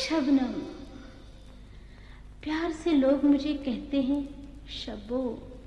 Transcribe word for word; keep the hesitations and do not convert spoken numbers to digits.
शबनम। प्यार से लोग मुझे कहते हैं शबो।